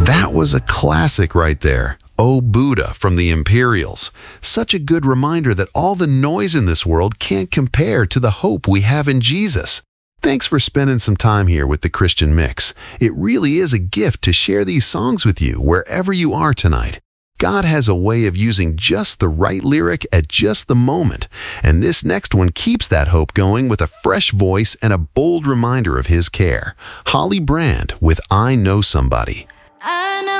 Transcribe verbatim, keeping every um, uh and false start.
That was a classic right there. Oh Buddha from the Imperials. Such a good reminder that all the noise in this world can't compare to the hope we have in Jesus. Thanks for spending some time here with the Christian Mix. It really is a gift to share these songs with you wherever you are tonight. God has a way of using just the right lyric at just the moment, and this next one keeps that hope going with a fresh voice and a bold reminder of His care. Holly Brand with I Know Somebody.